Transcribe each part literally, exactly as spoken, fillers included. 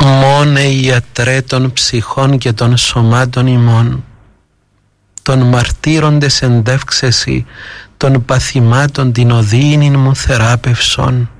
Μόνε ιατρέ των ψυχών και των σωμάτων ημών, των μαρτύροντες εντεύξεση των παθημάτων την οδύνην μου θεράπευσον.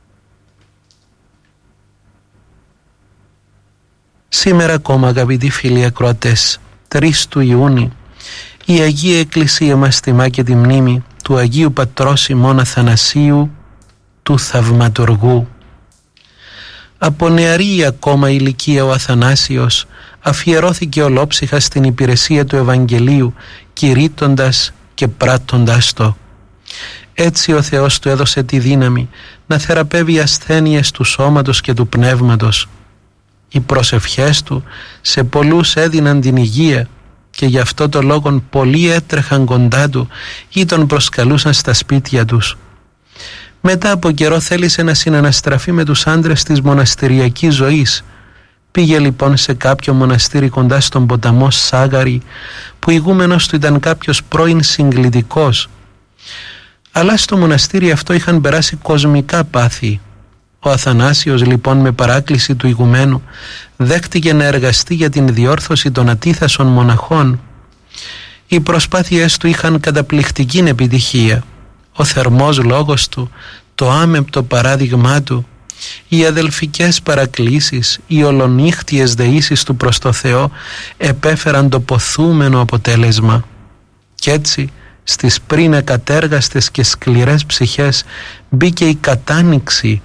Σήμερα ακόμα, αγαπητοί φίλοι ακροατές, τρεις του Ιούνιου, η Αγία Εκκλησία μας τιμά και τη μνήμη του Αγίου Πατρός ημών Αθανασίου, του Θαυματουργού. Από νεαρή ακόμα ηλικία ο Αθανάσιος αφιερώθηκε ολόψυχα στην υπηρεσία του Ευαγγελίου, κηρύττοντας και πράττοντας το. Έτσι ο Θεός του έδωσε τη δύναμη να θεραπεύει ασθένειες του σώματος και του πνεύματος. Οι προσευχές του σε πολλούς έδιναν την υγεία και γι' αυτό το λόγο πολλοί έτρεχαν κοντά του ή τον προσκαλούσαν στα σπίτια τους. Μετά από καιρό θέλησε να συναναστραφεί με τους άντρες της μοναστηριακής ζωής. Πήγε λοιπόν σε κάποιο μοναστήρι κοντά στον ποταμό Σάγαρη, που ηγούμενος του ήταν κάποιος πρώην συγκλητικός. Αλλά στο μοναστήρι αυτό είχαν περάσει κοσμικά πάθη. Ο Αθανάσιος λοιπόν, με παράκληση του ηγουμένου, δέχτηκε να εργαστεί για την διόρθωση των ατίθασων μοναχών. Οι προσπάθειές του είχαν καταπληκτική επιτυχία. Ο θερμός λόγος του, το άμεμπτο παράδειγμά του, οι αδελφικές παρακλήσεις, οι ολονύχτιες δεήσεις του προς το Θεό επέφεραν το ποθούμενο αποτέλεσμα. Κι έτσι στις πριν εκατέργαστες και σκληρές ψυχές μπήκε η κατάνοιξη